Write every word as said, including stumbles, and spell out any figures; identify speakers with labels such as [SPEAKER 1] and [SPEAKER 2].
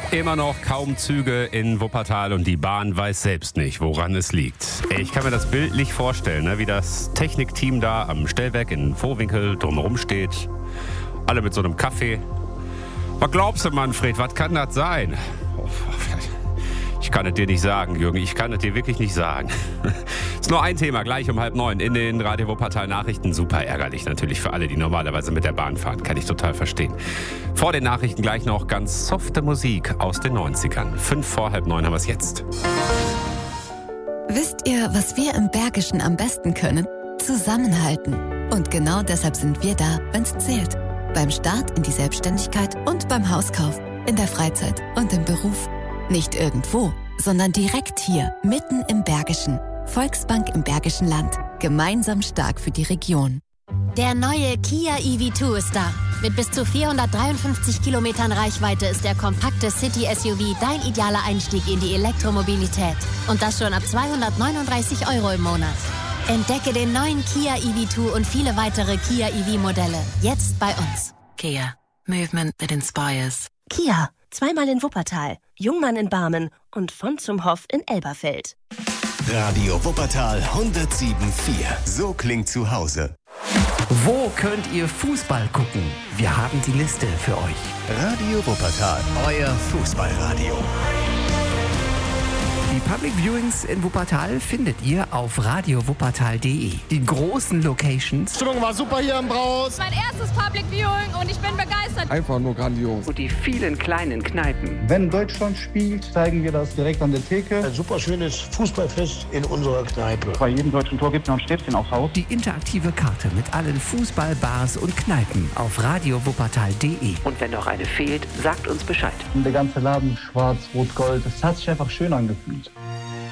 [SPEAKER 1] Immer noch kaum Züge in Wuppertal und die Bahn weiß selbst nicht, woran es liegt. Ich kann mir das bildlich vorstellen, ne, wie das Technikteam da am Stellwerk in Vohwinkel drumherum steht. Alle mit so einem Kaffee. Was glaubst du, Manfred, was kann das sein? Ich kann es dir nicht sagen, Jürgen, ich kann es dir wirklich nicht sagen. Ist nur ein Thema, gleich um halb neun in den Radio Wuppertal Nachrichten. Super ärgerlich natürlich für alle, die normalerweise mit der Bahn fahren. Kann ich total verstehen. Vor den Nachrichten gleich noch ganz softe Musik aus den neunzigern. Fünf vor halb neun haben wir es jetzt.
[SPEAKER 2] Wisst ihr, was wir im Bergischen am besten können? Zusammenhalten. Und genau deshalb sind wir da, wenn's zählt. Beim Start in die Selbstständigkeit und beim Hauskauf. In der Freizeit und im Beruf. Nicht irgendwo, sondern direkt hier, mitten im Bergischen. Volksbank im Bergischen Land. Gemeinsam stark für die Region.
[SPEAKER 3] Der neue Kia E V zwei ist da. Mit bis zu vierhundertdreiundfünfzig Kilometern Reichweite ist der kompakte City-S U V dein idealer Einstieg in die Elektromobilität. Und das schon ab zweihundertneununddreißig Euro im Monat. Entdecke den neuen Kia E V zwei und viele weitere Kia E V-Modelle. Jetzt bei uns.
[SPEAKER 4] Kia. Movement that inspires.
[SPEAKER 5] Kia. Zweimal in Wuppertal, Jungmann in Barmen und von zum Hof in Elberfeld.
[SPEAKER 6] Radio Wuppertal hundertsieben Komma vier. So klingt zu Hause.
[SPEAKER 7] Wo könnt ihr Fußball gucken? Wir haben die Liste für euch.
[SPEAKER 6] Radio Wuppertal, euer Fußballradio.
[SPEAKER 7] Die Public Viewings in Wuppertal findet ihr auf radio wuppertal punkt de. Die großen Locations.
[SPEAKER 8] Stimmung war super hier im Brauhaus.
[SPEAKER 9] Mein erstes Public Viewing und ich bin begeistert.
[SPEAKER 8] Einfach nur grandios.
[SPEAKER 7] Und die vielen kleinen Kneipen.
[SPEAKER 10] Wenn Deutschland spielt, zeigen wir das direkt an der Theke.
[SPEAKER 11] Ein super schönes Fußballfest in unserer Kneipe.
[SPEAKER 10] Bei jedem deutschen Tor gibt es noch ein Stäbchen aufs Haus.
[SPEAKER 7] Die interaktive Karte mit allen Fußballbars und Kneipen auf radio wuppertal punkt de. Und wenn noch eine fehlt, sagt uns Bescheid.
[SPEAKER 10] Und der ganze Laden schwarz, rot, gold. Das hat sich einfach schön angefühlt.